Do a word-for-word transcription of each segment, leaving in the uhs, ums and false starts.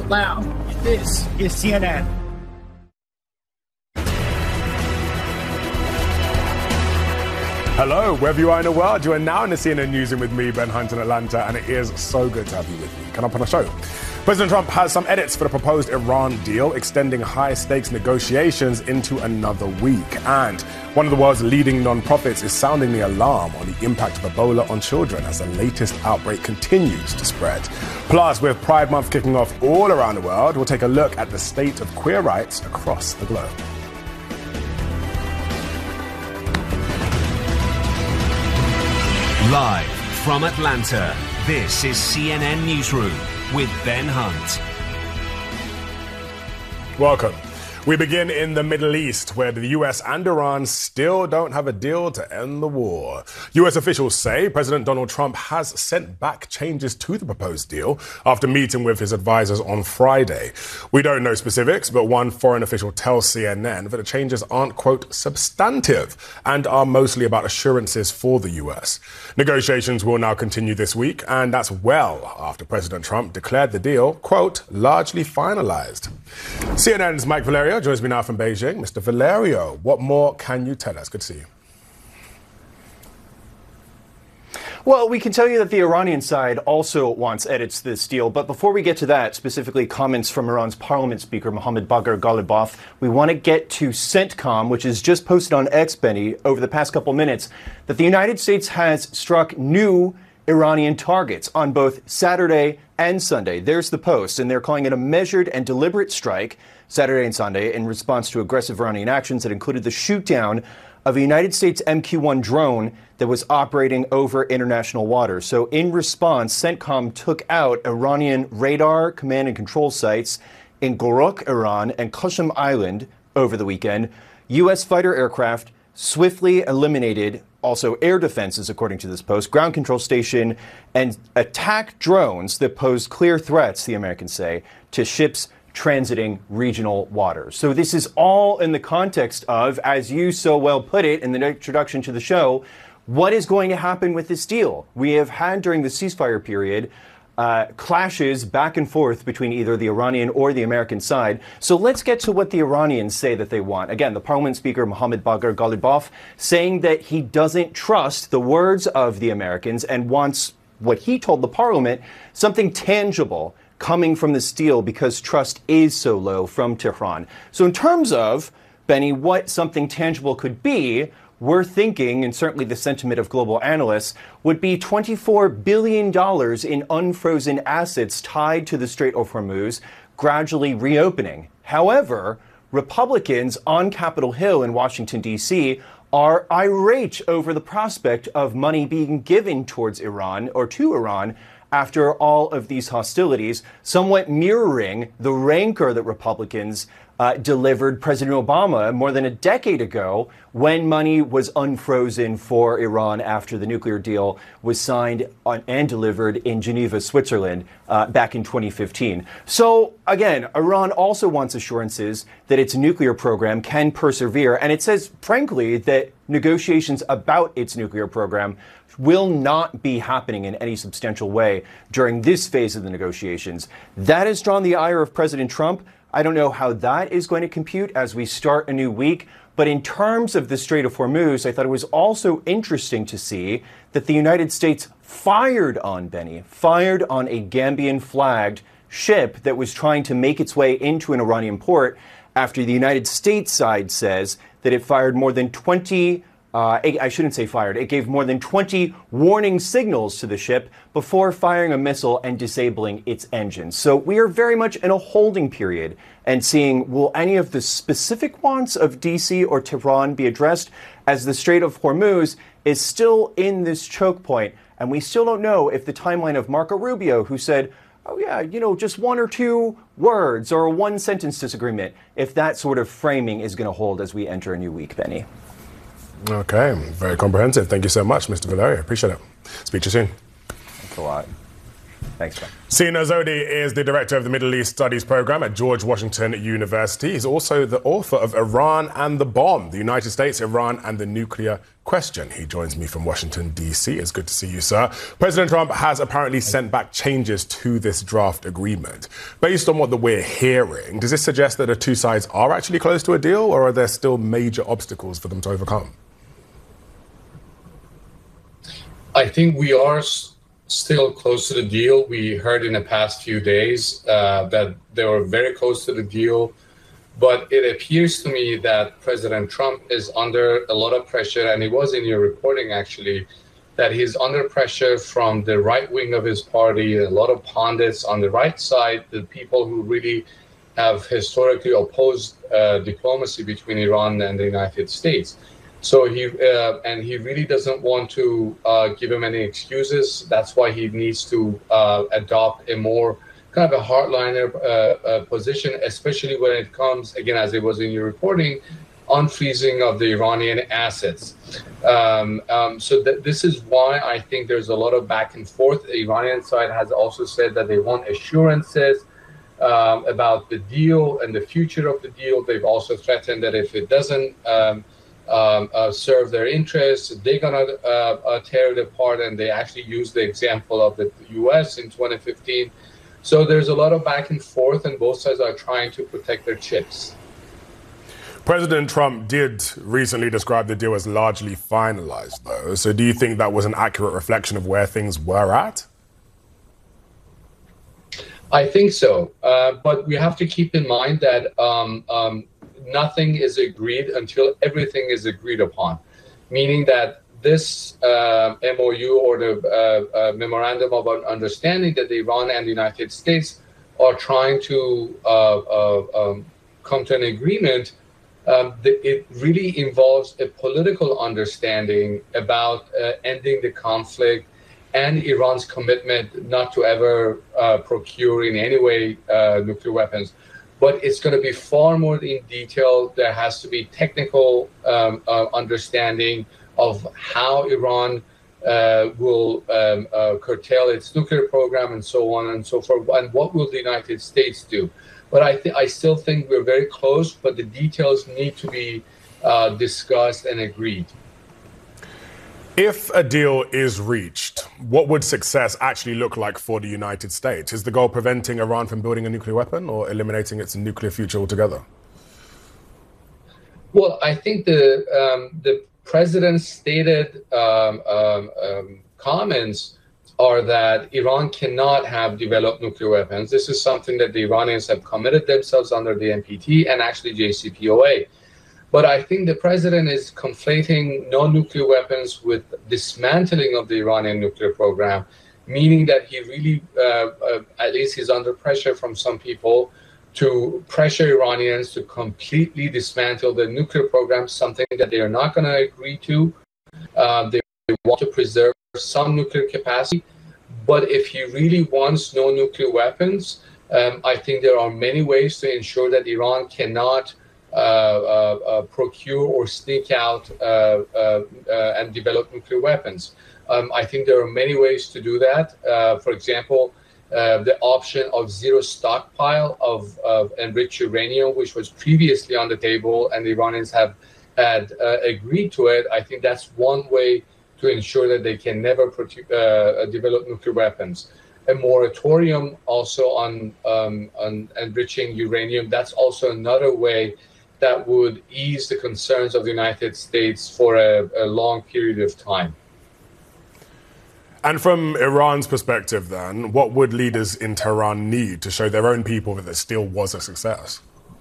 loud. This is C N N. Hello, wherever you are in the world, you are now in the C N N Newsroom with me, Ben Hunt in Atlanta, and it is so good to have you with me. Coming up on the show, President Trump has some edits for the proposed Iran deal, extending high-stakes negotiations into another week. And one of the world's leading non-profits is sounding the alarm on the impact of Ebola on children as the latest outbreak continues to spread. Plus, with Pride Month kicking off all around the world, we'll take a look at the state of queer rights across the globe. Live from Atlanta, this is C N N Newsroom with Ben Hunt. Welcome. We begin in the Middle East, where the U S and Iran still don't have a deal to end the war. U S officials say President Donald Trump has sent back changes to the proposed deal after meeting with his advisors on Friday. We don't know specifics, but one foreign official tells C N N that the changes aren't, quote, substantive and are mostly about assurances for the U S. Negotiations will now continue this week, and that's well after President Trump declared the deal, quote, largely finalized. C N N's Mike Valerio joins me now from Beijing. Mister Valerio, what more can you tell us? Good to see you. Well, we can tell you that the Iranian side also wants edits to this deal. But before we get to that, specifically comments from Iran's parliament speaker, Mohammad Bagher Ghalibaf, we want to get to CENTCOM, which has just posted on X, Benny, over the past couple minutes, that the United States has struck new Iranian targets on both Saturday and Sunday. There's the post, and they're calling it a measured and deliberate strike, Saturday and Sunday, in response to aggressive Iranian actions that included the shoot-down of a United States M Q one drone that was operating over international waters. So in response, CENTCOM took out Iranian radar, command and control sites in Gorok, Iran, and Qasem Island over the weekend. U S fighter aircraft swiftly eliminated also air defenses, according to this post, ground control station, and attack drones that posed clear threats, the Americans say, to ships transiting regional waters. So this is all in the context of, as you so well put it in the introduction to the show, what is going to happen with this deal? We have had during the ceasefire period uh, clashes back and forth between either the Iranian or the American side. So let's get to what the Iranians say that they want. Again, the parliament speaker, Mohammad Bagher Ghalibaf, saying that he doesn't trust the words of the Americans and wants what he told the parliament, something tangible coming from this deal because trust is so low from Tehran. So in terms of, Benny, what something tangible could be, we're thinking, and certainly the sentiment of global analysts, would be twenty-four billion dollars in unfrozen assets tied to the Strait of Hormuz gradually reopening. However, Republicans on Capitol Hill in Washington, D C are irate over the prospect of money being given towards Iran or to Iran after all of these hostilities, somewhat mirroring the rancor that Republicans uh, delivered President Obama more than a decade ago when money was unfrozen for Iran after the nuclear deal was signed on, and delivered in Geneva, Switzerland, uh, back in twenty fifteen. So, again, Iran also wants assurances that its nuclear program can persevere, and it says, frankly, that negotiations about its nuclear program will not be happening in any substantial way during this phase of the negotiations. That has drawn the ire of President Trump. I don't know how that is going to compute as we start a new week. But in terms of the Strait of Hormuz, I thought it was also interesting to see that the United States fired on Benny, fired on a Gambian-flagged ship that was trying to make its way into an Iranian port after the United States side says that it fired more than twenty Uh, I shouldn't say fired. It gave more than twenty warning signals to the ship before firing a missile and disabling its engines. So we are very much in a holding period and seeing, will any of the specific wants of D C or Tehran be addressed, as the Strait of Hormuz is still in this choke point, and we still don't know if the timeline of Marco Rubio, who said, oh yeah, you know, just one or two words or a one sentence disagreement, if that sort of framing is going to hold as we enter a new week, Benny. Okay, very comprehensive. Thank you so much, Mister Valerio. Appreciate it. Speak to you soon. Thanks a lot. Thanks, Ben. Sina Zodi is the director of the Middle East Studies Program at George Washington University. He's also the author of Iran and the Bomb, the United States, Iran and the Nuclear Question. He joins me from Washington, D C. It's good to see you, sir. President Trump has apparently sent back changes to this draft agreement. Based on what we're hearing, does this suggest that the two sides are actually close to a deal, or are there still major obstacles for them to overcome? I think we are still close to the deal. We heard in the past few days uh, that they were very close to the deal. But it appears to me that President Trump is under a lot of pressure, and it was in your reporting, actually, that he's under pressure from the right wing of his party, a lot of pundits on the right side, the people who really have historically opposed uh, diplomacy between Iran and the United States. So he uh, and he really doesn't want to uh, give him any excuses. That's why he needs to uh, adopt a more kind of a hardliner uh, uh, position, especially when it comes, again, as it was in your reporting, unfreezing of the Iranian assets. Um, um, so th- this is why I think there's a lot of back and forth. The Iranian side has also said that they want assurances um, about the deal and the future of the deal. They've also threatened that if it doesn't um, Um, uh, serve their interests, they're going to uh, uh, tear it apart, and they actually used the example of the U S in twenty fifteen. So there's a lot of back and forth, and both sides are trying to protect their chips. President Trump did recently describe the deal as largely finalized, though. So do you think that was an accurate reflection of where things were at? I think so, uh, but we have to keep in mind that um, um, nothing is agreed until everything is agreed upon, meaning that this uh, M O U or the uh, uh, Memorandum of Understanding that Iran and the United States are trying to uh, uh, um, come to an agreement, um, the, it really involves a political understanding about uh, ending the conflict and Iran's commitment not to ever uh, procure in any way uh, nuclear weapons. But it's going to be far more in detail. There has to be technical um, uh, understanding of how Iran uh, will um, uh, curtail its nuclear program and so on and so forth. And what will the United States do? But I, th- I still think we're very close, but the details need to be uh, discussed and agreed. If a deal is reached, what would success actually look like for the United States? Is the goal preventing Iran from building a nuclear weapon or eliminating its nuclear future altogether? Well, I think the um, the president's stated um, um, um, comments are that Iran cannot have developed nuclear weapons. This is something that the Iranians have committed themselves under the N P T and actually J C P O A. But I think the president is conflating no nuclear weapons with dismantling of the Iranian nuclear program, meaning that he really, uh, uh, at least he's under pressure from some people to pressure Iranians to completely dismantle the nuclear program, something that they are not going to agree to. Uh, they want to preserve some nuclear capacity. But if he really wants no nuclear weapons, um, I think there are many ways to ensure that Iran cannot Uh, uh, uh, procure or sneak out uh, uh, uh, and develop nuclear weapons. Um, I think there are many ways to do that. Uh, for example, uh, the option of zero stockpile of, of enriched uranium, which was previously on the table, and the Iranians have had uh, agreed to it. I think that's one way to ensure that they can never produ- uh, develop nuclear weapons. A moratorium also on, um, on enriching uranium, that's also another way that would ease the concerns of the United States for a, a long period of time. And from Iran's perspective, then, what would leaders in Tehran need to show their own people that this deal was a success?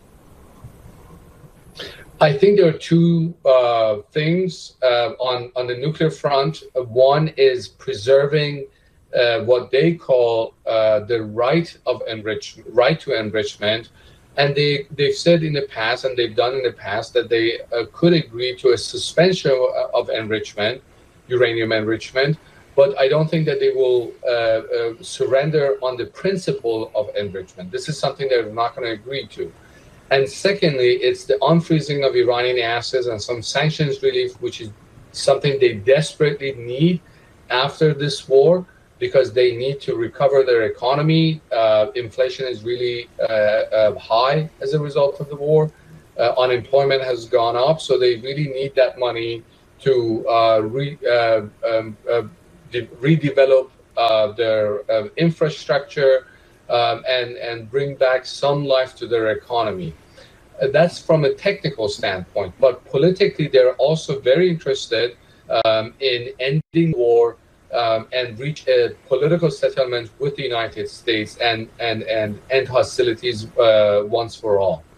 I think there are two uh, things uh, on, on the nuclear front. One is preserving uh, what they call uh, the right of enrichment, right to enrichment. And they, they've said in the past, and they've done in the past, that they uh, could agree to a suspension of enrichment, uranium enrichment, but I don't think that they will uh, uh, surrender on the principle of enrichment. This is something they're not going to agree to. And secondly, it's the unfreezing of Iranian assets and some sanctions relief, which is something they desperately need after this war. because they need to recover their economy. Uh, inflation is really uh, uh, high as a result of the war. Uh, unemployment has gone up, so they really need that money to uh, re, uh, um, uh, de- redevelop uh, their uh, infrastructure um, and, and bring back some life to their economy. Uh, that's from a technical standpoint, but politically they're also very interested um, in ending the war um, and reach a political settlement with the United States and, and, and end hostilities uh, once for all.